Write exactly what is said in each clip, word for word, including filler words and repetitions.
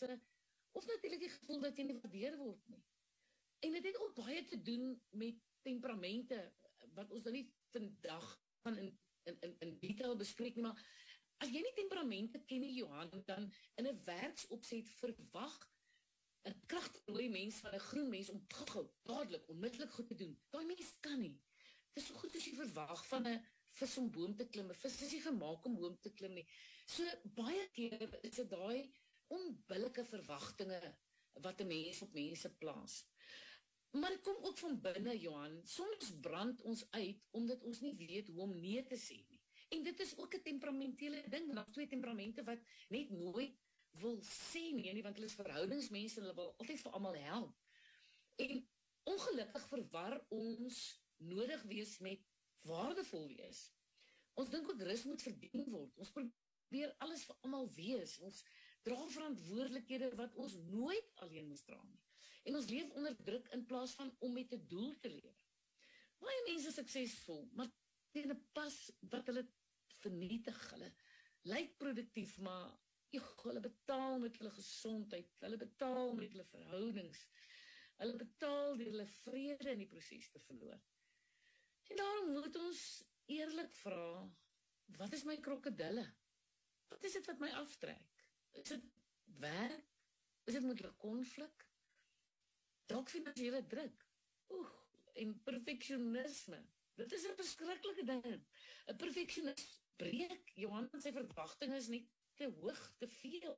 stresse, of natuurlik die gevoel dat jy nie waardeer word nie. En dit het ook baie te doen met temperamente, wat ons nou nie vandag van in, in, in, in detail bespreek nie, maar as jy nie temperamente ken nie, Johan, dan in 'n werksopset verwag 'n kragtige mens van 'n groen mens om gou-gou, dadelik, onmiddellik goed te doen. Daai mens kan nie. Dit is so goed as jy verwag van 'n vis om boom te klim. 'n Vis is nie gemaak om boom te klim nie. So baie keer is dit daai onbillike verwagtinge wat 'n mens op mense plaas. Maar dit kom ook van binne, Johan. Soms brand ons uit omdat ons nie weet hoe om nee te sê nie. En dit is ook 'n temperamentele ding. Daar twee temperamente wat net nooit wil sê nie, want hulle is verhoudingsmense en hulle wil altyd vir almal help. En ongelukkig verwar ons nodig wees met waardevol wees. Ons dink ook rus moet verdien word. Ons probeer alles vir almal wees. Ons dra verantwoordelikhede wat ons nooit alleen moet dra nie. En ons leef onder druk in plaas van om met 'n doel te lewe. Baie mense is suksesvol, maar teen 'n pas wat hulle vernietig. Hulle lyk produktief, maar joh, hulle betaal met hulle gesondheid, hulle betaal met hulle verhoudings, hulle betaal deur hulle vrede in die proses te verloor. En daarom moet ons eerlik vra, wat is my krokodille? Wat is dit wat my aftrek? Is dit werk? Is dit met 'n konflik? Dalk finansiële druk? Oeh, en perfeksionisme. Dit is 'n verskriklike ding. 'n Perfeksionis breek Johan sy verwagtinge is nie te hoog, te veel.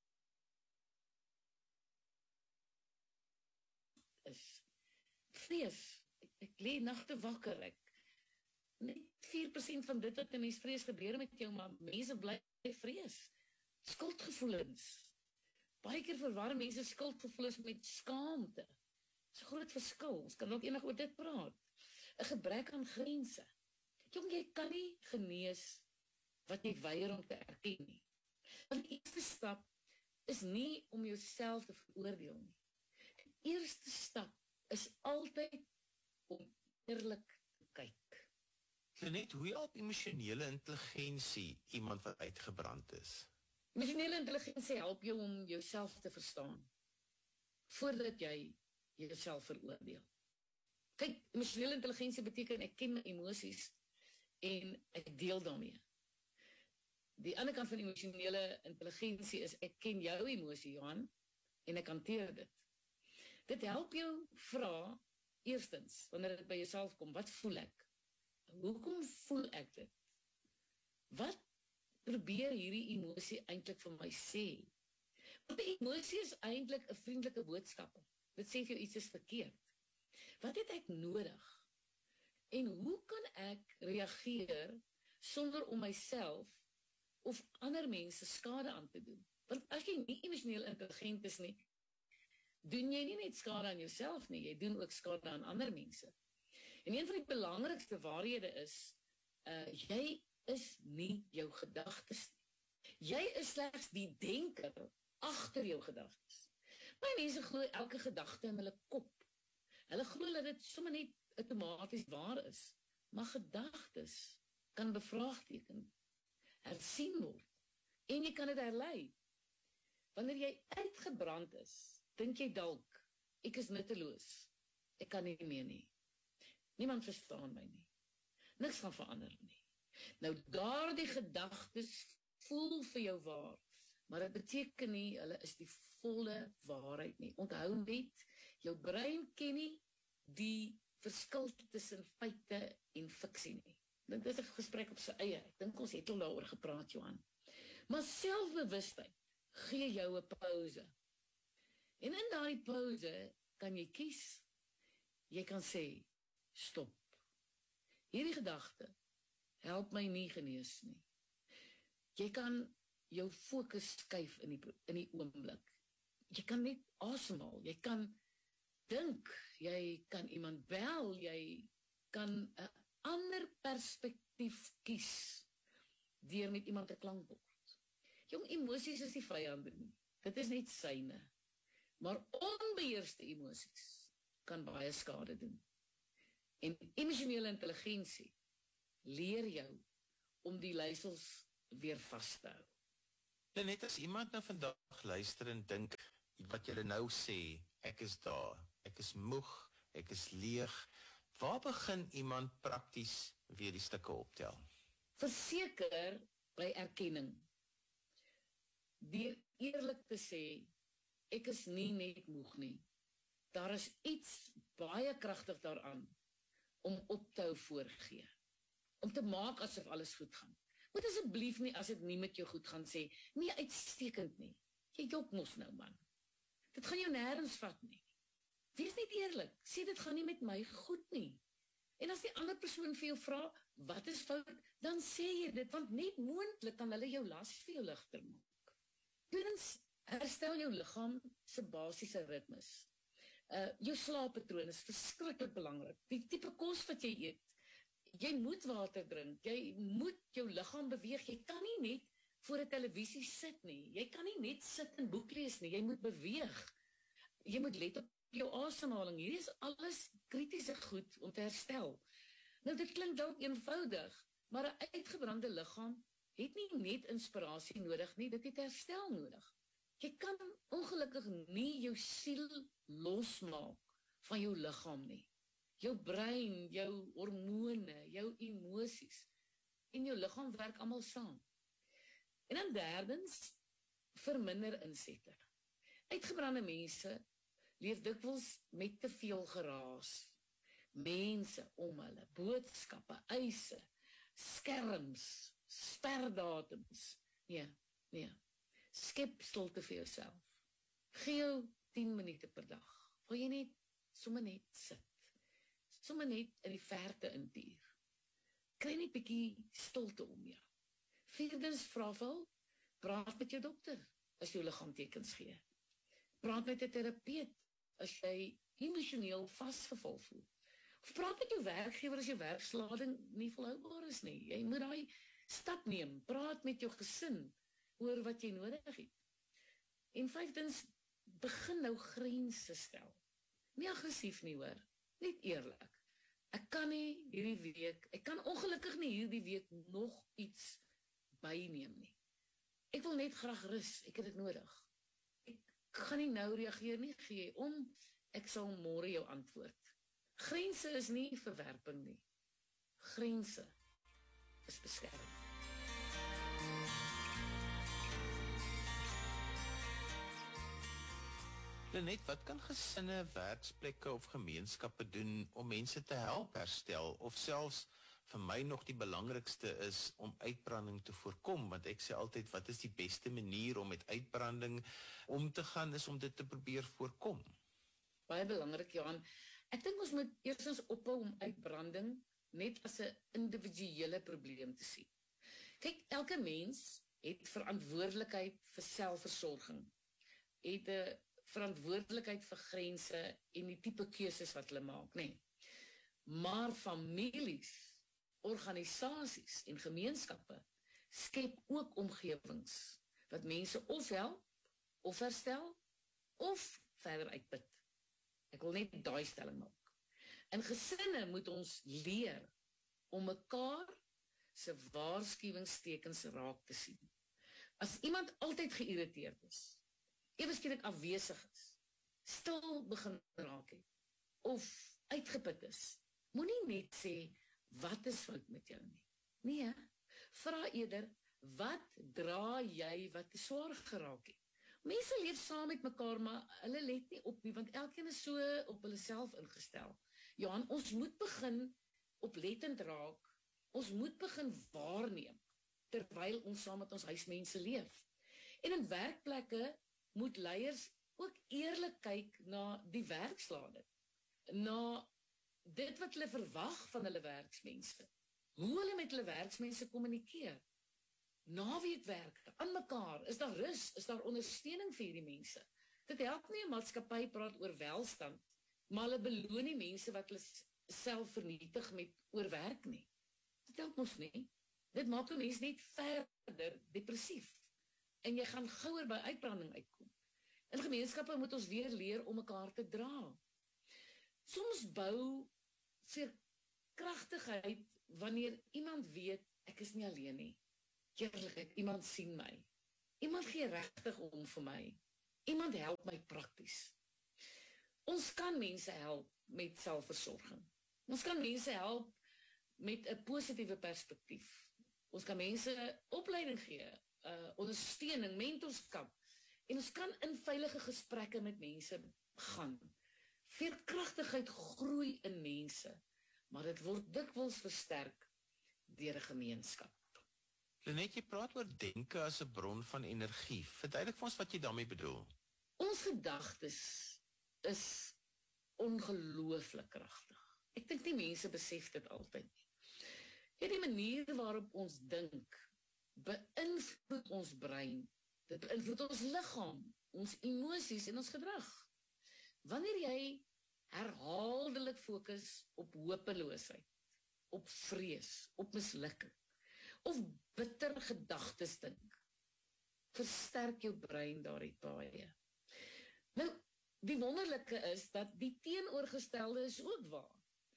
Is vrees. Ek, ek lê nagte wakker. Ek net vier persent van dit wat 'n mens vrees gebeur met jou, maar mense bly vrees. Skuldgevoelens. Baie keer verwar mense skuldgevoelens met skaamte. Dis 'n groot verskil. Ons kan ook enig oor dit praat. 'n Gebrek aan grense. Jong, jy kan nie genees wat jy weier om te erken nie. Want die eerste stap is nie om jouself te veroordeel nie. Die eerste stap is altyd om eerlik te kyk. Net hoe help emosionele intelligensie iemand wat uitgebrand is? Emosionele intelligensie help jou om jouself te verstaan, voordat jy jouself veroordeel. Kyk, emosionele intelligensie beteken ek ken my emosies en ek deel daarmee. Die ander kant van emosionele intelligensie is ek ken jou emosie, Johan, en ek hanteer dit. Dit help jou vra, eerstens, wanneer dit by jouself kom, wat voel ek? Hoekom voel ek dit? Wat probeer hierdie emosie eintlik vir my sê? Want die emosie is eintlik 'n vriendelike boodskap. Dit sê vir jou iets is verkeerd. Wat het ek nodig? En hoe kan ek reageer sonder om myself of ander mense skade aan te doen? Want as jy nie emosioneel intelligent is nie, doen jy nie net skade aan jouself nie, jy doen ook skade aan ander mense. En een van die belangrikste waarhede is, uh, jy is nie jou gedagtes nie. Jy is slegs die denker agter jou gedagtes. Baie mense glo elke gedagte in hulle kop. Hulle glo dat dit sommer net outomaties waar is. Maar gedagtes kan bevraagteken, hersien word. En jy kan dit herlei. Wanneer jy uitgebrand is, dink jy dalk, ek is nutteloos. Ek kan nie meer nie. Niemand verstaan my nie. Niks gaan verander nie. Nou daardie gedagtes voel vir jou waar, maar dit beteken nie, hulle is die volle waarheid nie. Onthou net, jou brein ken nie die verskil tussen feite en fiksie nie. Dit is 'n gesprek op sy eie. Ek dink ons het al daaroor gepraat, Johan. Maar selfbewustheid gee jou 'n pause. En in daardie pause kan jy kies. Jy kan sê, stop. Hierdie gedagte help my nie genees nie. Jy kan jou fokus skuif in die, in die oomblik. Jy kan net asemhaal, jy kan dink, jy kan iemand bel, jy kan 'n ander perspektief kies deur met iemand te klankbord. Jong, emosies is nie vyande nie. Dit is net syne. Maar onbeheerste emosies kan baie skade doen. En emosionele intelligensie leer jou om die leiersels weer vas te hou. En net as iemand nou vandag luister en dink, wat julle nou sê, ek is daar, ek is moeg, ek is leeg, waar begin iemand prakties weer die stukke optel? Verseker by erkenning. Deur eerlik te sê, ek is nie net moeg nie. Daar is iets baie kragtig daaraan om op te hou voorgee. Om te maak asof alles goed gaan. Moet asseblief nie, as dit nie met jou goed gaan, sê, nie uitstekend nie. Jy jok mos nou, man. Dit gaan jou nêrens vat nie. Wees net eerlik, sê dit gaan nie met my goed nie. En as die ander persoon vir jou vra, wat is fout, dan sê jy dit, want net moontlik kan hulle jou las vir jou ligter maak. Tweedens, herstel jou liggaam se basiese ritmes. Uh, jou slaappatroon is verskriklik belangrik. Die tipe kos wat jy eet, jy moet water drink, jy moet jou liggaam beweeg, jy kan nie net voor 'n televisie sit nie, jy kan nie net sit en boek lees nie, jy moet beweeg, jy moet let op jou asemhaling, hier is alles kritiese goed om te herstel. Nou dit klink dalk eenvoudig, maar 'n uitgebrande liggaam het nie net inspirasie nodig nie, dit het herstel nodig. Jy kan ongelukkig nie jou siel losmaak van jou liggaam nie. Jou brein, jou hormone, jou emosies en jou liggaam werk almal saam. En dan derdens, verminder insette. Uitgebrande mense leef dikwels met te veel geraas. Mense om hulle, boodskappe, eise, skerms, sperdatums. Nee, nee. Skep stilte vir jouself. Gee jou tien minute per dag, waar jy net, sommer net sit. Sommer net in die verte intuur. Kry net bietjie stilte om jou. Vierdens, vra wel, praat met jou dokter, as jou liggaam tekens gee. Praat met 'n terapeut, as jy emosioneel vasgeval voel. Of praat met jou werkgewer as jou werkslading nie volhoubaar is nie. Jy moet daai stap neem, praat met jou gesin oor wat jy nodig het. En vyftens, begin nou grense stel. Nie aggressief nie hoor, net eerlik. Ek kan nie hierdie week, ek kan ongelukkig nie hierdie week nog iets byneem nie. Ek wil net graag rus, ek het dit nodig. Ek gaan nie nou reageer nie, gee om, ek sal môre jou antwoord. Grense is nie verwerping nie. Grense is beskerming. Net, wat kan gesinne, werksplekke of gemeenskappe doen om mense te help herstel, of selfs vir my nog die belangrikste is om uitbranding te voorkom, want ek sê altyd, wat is die beste manier om met uitbranding om te gaan, is om dit te probeer voorkom. Baie belangrik, Johan. Ek dink ons moet eerstens ophou om uitbranding net as 'n individuele probleem te sien. Kyk, elke mens het verantwoordelikheid vir selfversorging, het 'n verantwoordelikheid vir grense en die tipe keuses wat hulle maak, nee. Maar families, organisasies en gemeenskappe skep ook omgewings wat mense of help, of herstel, of verder uitput. Ek wil net daai stelling maak. In gesinne moet ons leer om mekaar se waarskuwingstekens raak te sien. As iemand altyd geïrriteerd is, ewe skielik afwesig is, stil begin raak het, of uitgeput is, moenie net sê, wat is fout met jou nie? Nee, vra eerder, wat dra jy wat te swaar geraak het? Mense leef saam met mekaar, maar hulle let nie op nie, want elkeen is so op hulle self ingestel. Johan, ons moet begin oplettend raak, ons moet begin waarneem, terwyl ons saam met ons huismense leef. En in werkplekke moet leiers ook eerlik kyk na die werkslading, na dit wat hulle verwag van hulle werksmense, hoe hulle met hulle werksmense kommunikeer, naweekwerk, aan mekaar, is daar rus, is daar ondersteuning vir hierdie mense. Dit help nie 'n maatskappy praat oor welstand, maar hulle beloon die mense wat hulle self vernietig met oorwerk nie. Dit help ons nie. Dit maak 'n mens net verder depressief, en jy gaan gouer by uitbranding uitkom. In gemeenskappe moet ons weer leer om mekaar te dra. Soms bou veerkragtigheid wanneer iemand weet, ek is nie alleen nie. Eerlikheid, iemand sien my. Iemand gee regtig om vir my. Iemand help my prakties. Ons kan mense help met selfversorging. Ons kan mense help met 'n positiewe perspektief. Ons kan mense opleiding gee, uh, ondersteuning, mentorskap. En ons kan in veilige gesprekke met mense gaan. Veerkragtigheid groei in mense, maar dit word dikwels versterk deur 'n gemeenskap. Lenet, jy praat oor denke as 'n bron van energie. Verduidelik vir ons wat jy daarmee bedoel. Ons gedagtes is ongelooflik kragtig. Ek dink die mense besef dit altyd nie. Ja, die manier waarop ons dink, beïnvloed ons brein, dit beïnvloed ons liggaam, ons emosies en ons gedrag. Wanneer jy herhaaldelik fokus op hopeloosheid, op vrees, op mislukking, of bitter gedagtes dink, versterk jou brein daardie baie. Nou, die wonderlike is dat die teenoorgestelde is ook waar.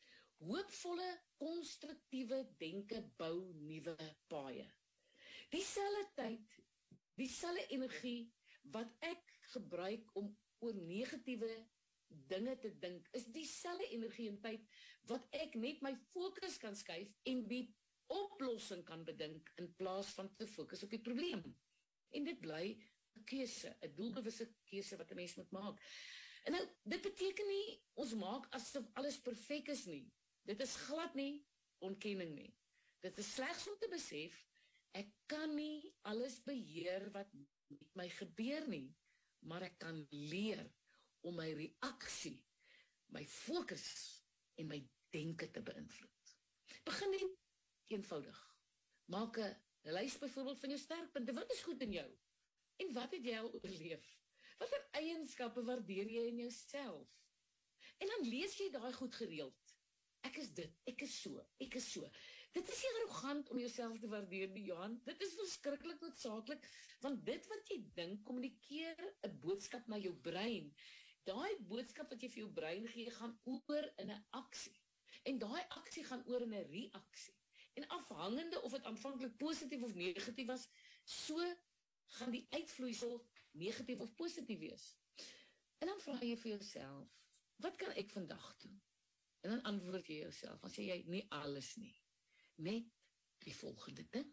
Hoopvolle, konstruktiewe denke bou nuwe paaie. Dieselfde tyd, dieselfde energie wat ek gebruik om oor negatiewe dinge te dink, is dieselfde energie en tyd wat ek net my fokus kan skuif en die oplossing kan bedink in plaas van te fokus op die probleem. En dit bly 'n keuse, 'n doelbewuste keuse wat 'n mens moet maak. En nou, dit beteken nie ons maak asof alles perfek is nie. Dit is glad nie ontkenning nie. Dit is slegs om te besef, ek kan nie alles beheer wat met my gebeur nie, maar ek kan leer om my reaksie, my fokus en my denke te beïnvloed. Begin net eenvoudig. Maak 'n lys byvoorbeeld van jou sterkpunte. Wat is goed in jou? En wat het jy al oorleef? Watter eienskappe waardeer jy in jouself? En dan lees jy daai goed gereeld. Ek is dit, ek is so, ek is so. Dit is nie arrogant om jouself te waardeer nie, Johan. Dit is verskriklik noodsaaklik, want dit wat jy dink, kommunikeer 'n boodskap na jou brein. Daai boodskap wat jy vir jou brein gee, gaan oor in 'n aksie. En daai aksie gaan oor in 'n reaksie. En afhangende of dit aanvanklik positief of negatief was, so gaan die uitvloeisel negatief of positief wees. En dan vra jy vir jouself, wat kan ek vandag doen? En dan antwoord jy jouself, dan sê jy nie alles nie, net die volgende ding.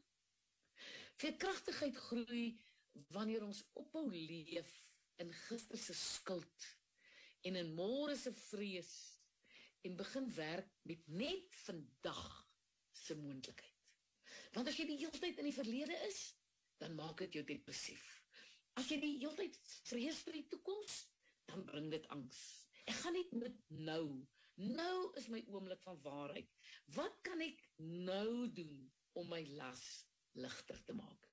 Veerkragtigheid groei wanneer ons ophou leef in gister se skuld en in môre se vrees en begin werk met net vandag se moontlikheid. Want as jy die hele tyd in die verlede is, dan maak dit jou depressief. As jy die hele tyd vrees vir die toekoms, dan bring dit angs. Ek gaan net met nou. Nou is my oomblik van waarheid. Wat kan ek nou doen om my las ligter te maak?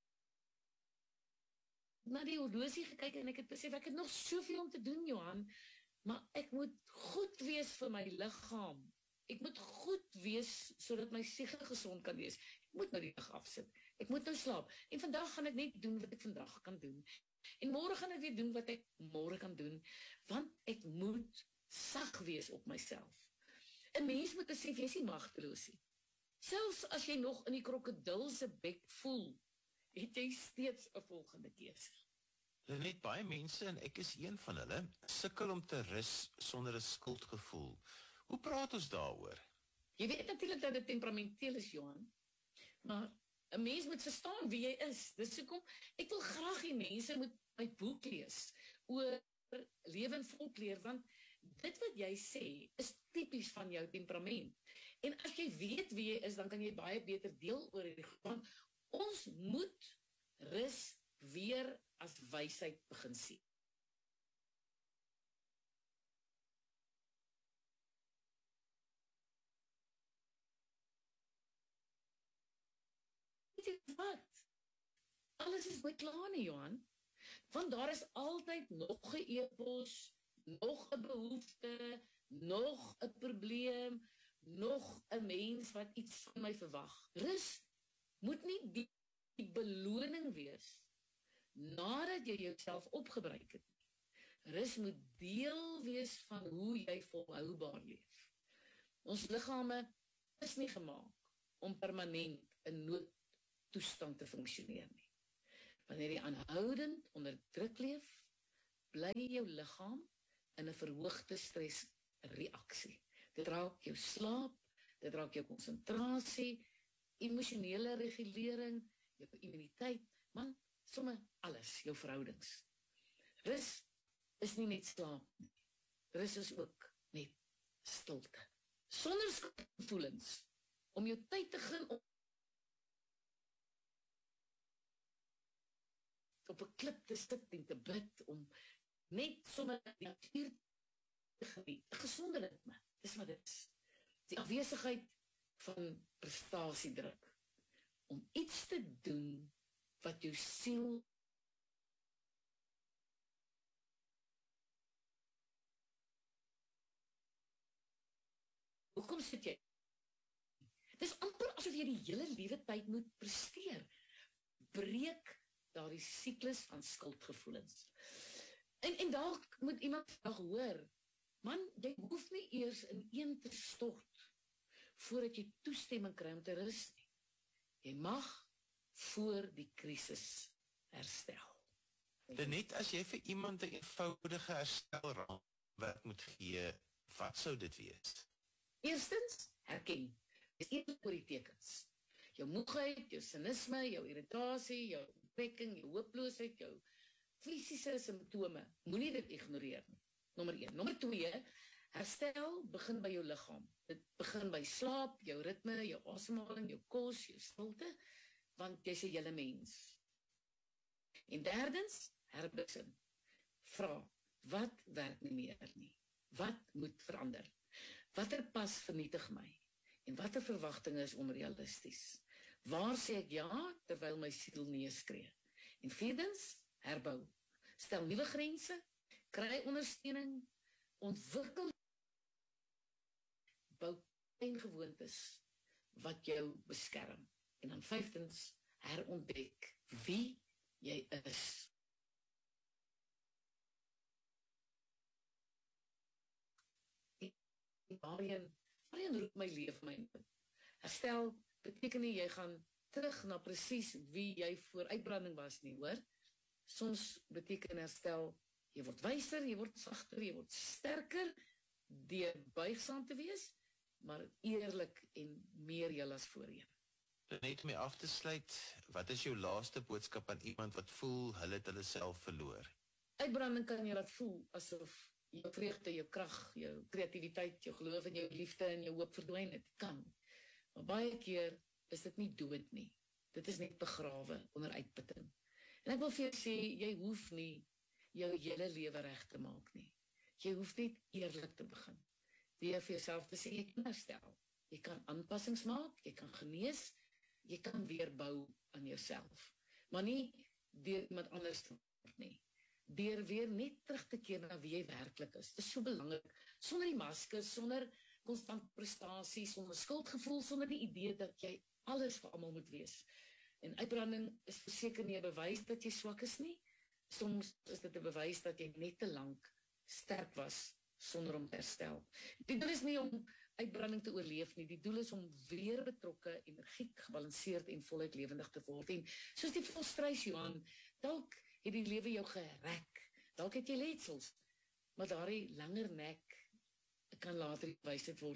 Na die horlosie gekyk en ek het besef, ek het nog soveel om te doen, Johan, maar ek moet goed wees vir my liggaam. Ek moet goed wees, sodat my siege gesond kan wees. Ek moet nou die dag afsit. Ek moet nou slaap. En vandag gaan ek net doen wat ek vandag kan doen. En môre gaan ek weer doen wat ek môre kan doen, want ek moet sag wees op myself. 'n Mens moet besef, jy is nie magteloos nie. Selfs as jy nog in die krokodil se bek voel, het jy steeds 'n volgende keuse. Lenet, baie mense, en ek is een van hulle, sukkel om te rus sonder 'n skuldgevoel. Hoe praat ons daaroor? Jy weet natuurlik dat dit temperamenteel is, Johan, maar 'n mens moet verstaan wie jy is. Dis hoekom ek wil graag hê mense moet my boek lees oor lewe en volkleer, want dit wat jy sê is tipies van jou temperament. En as jy weet wie jy is, dan kan jy baie beter deel oor hierdie goed. Want ons moet rus weer as wysheid begin sien. Weet jy wat? Alles is nooit klaar nie, Johan. Want daar is altyd nog 'n e-pos, nog 'n behoefte, nog 'n probleem, nog 'n mens wat iets van my verwag. Rus moet nie die, die beloning wees nadat jy jouself opgebruik het. Rus moet deel wees van hoe jy volhoubaar leef. Ons liggame is nie gemaak om permanent in noodtoestand te funksioneer nie. Wanneer jy aanhoudend onder druk leef, bly jou liggaam in 'n verhoogde stresreaksie. Dit raak jou slaap, dit raak jou konsentrasie, emosionele regulering, jou immuniteit, man, sommer alles, jou verhoudings. Rus is nie net slaap nie. Rus is ook net stilte. Sonder skuldgevoelens, om jou tyd te gun om op 'n klip te sit en te bid, om net sommer die natuur te geniet. 'n Gesonde ritme, dis wat dit is. Die afwesigheid van prestasiedruk. Om iets te doen wat jou siel Hoekom sit jy? Dis amper asof jy die hele liewe tyd moet presteer. Breek daardie siklus van skuldgevoelens. En, en dalk moet iemand vandag hoor, man, jy hoef nie eers in een te stort, voordat jy toestemming kry om te rus nie. Jy mag voor die krisis herstel. Net as jy vir iemand 'n eenvoudige herstelraamwerk moet gee, wat sou dit wees? Eerstens, herken. Dis eerlik oor die tekens. Jou moegheid, jou sinisme, jou irritasie, jou opwekking, jou hooploosheid, jou fisiese simptome. Moenie dit ignoreer nie. Nommer een. Nommer twee, herstel begin by jou liggaam. Dit begin by slaap, jou ritme, jou asemhaling, jou kos, jou stilte, want jy's 'n hele mens. En derdens, herbesin. Vra, wat werk nie meer nie? Wat moet verander? Watter pas vernietig my? En watter verwagtinge is onrealisties? Waar sê ek ja, terwyl my siel nee skree? En vierdens, herbou. Stel nuwe grense, kry ondersteuning, ontwikkel, bou klein gewoontes wat jou beskerm. En dan vyftens, herontdek wie jy is. Waarheen, waarheen roep my leef my in? Herstel beteken nie jy gaan terug na presies wie jy voor uitbranding was nie, hoor? Soms beteken herstel, jy word wyser, jy word sagter, jy word sterker, deur buigsaam te wees, maar eerlik en meer heel as voorheen. Net om mee af te sluit, wat is jou laaste boodskap aan iemand wat voel hulle het hulle self verloor? Uitbranding kan jy laat voel asof jou vreugde, jou krag, jou kreatiwiteit, jou geloof en jou liefde en jou hoop verdwyn het. Kan. Maar baie keer is dit nie dood nie. Dit is net begrawe onder uitputting. En ek wil vir jou sê, jy hoef nie jou hele lewe reg te maak nie. Jy hoef net eerlik te begin. Deur vir jouself te sê, jy kan herstel. Jy kan aanpassings maak, jy kan genees, jy kan weer bou aan jouself. Maar nie deur iemand anders te word nie. Deur weer net terug te keer na wie jy werklik is. Dit is so belangrik. Sonder die maskers, sonder konstant prestasie, sonder skuldgevoel, sonder die idee dat jy alles vir almal moet wees. En uitbranding is verseker nie 'n bewys dat jy swak is nie. Soms is dit 'n bewys dat jy net te lank sterk was sonder om te herstel. Die doel is nie om uitbranding te oorleef nie. Die doel is om weer betrokke, energiek, gebalanseerd en voluit lewendig te word. En soos die volstrys Johan, dalk het die lewe jou gerek. Dalk het jy letsels, maar daardie langer nek kan later die wysheid word.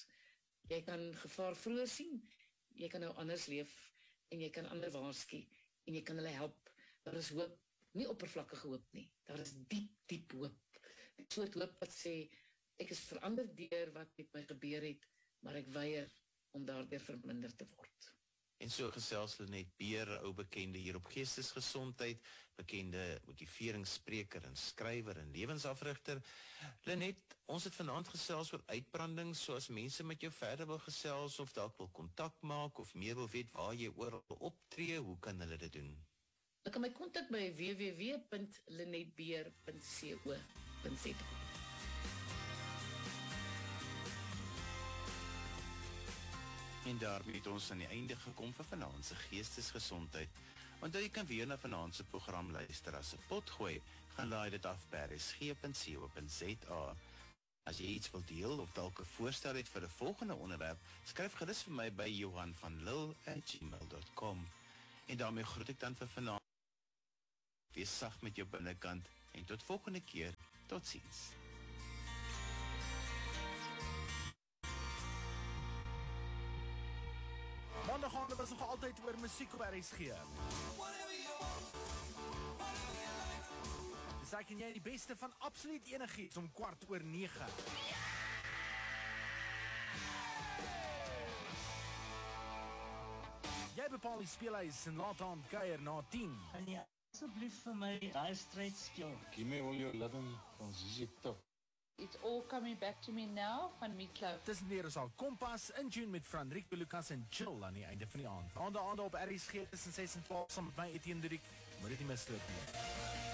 Jy kan gevaar vroeër sien, jy kan nou anders leef, en jy kan ander waarsku, en jy kan hulle help. Daar is hoop, nie oppervlakkige hoop nie. Daar is diep, diep hoop. Die soort hoop wat sê, ek is verander deur wat met my gebeur het, maar ek weier om daardeur verminder te word. En so gesels Lenet Beer, ou bekende hier op Geestesgesondheid, bekende motiveringsspreker en skrywer en lewensafrigter. Lenet, ons het vanaand gesels oor uitbranding, so as mense met jou verder wil gesels of dalk wil kontak maak of meer wil weet waar jy oral optree, hoe kan hulle dit doen? Hulle kan my kontak by w w w punt lenetbeer punt co punt za. En daarmee het ons aan die einde gekom vir vanaand se Geestesgesondheid. Onthou jy kan weer na vanaand se program luister as 'n potgooi, gaan laai dit af by r s g punt co punt za. As jy iets wil deel of dalk 'n voorstel het vir 'n volgende onderwerp, skryf gerus vir my by johan van lille at gmail dot com. En daarmee groet ek dan vir vanaand. wees sag met jou binnekant en tot volgende keer, totsiens. Maandagoggend was nog altyd oor musiek op R S G. Dis ek en jy die beste van absoluut enigiets om kwart oor nege. Jy bepaal die speelhuis en laat aan kuier na tien. Kan jy asseblief vir my daai stryd speel? Give me all your loving van Z Z Top. It's all coming back to me now van Meatloaf. Tussen hier is al Kompas, in tune met Franrico Lucas en Chill aan die einde van die aand. Aande aande op R S G tussen ses en twaalf saam met my Etienne Duriek. Moet dit nie misloop nie.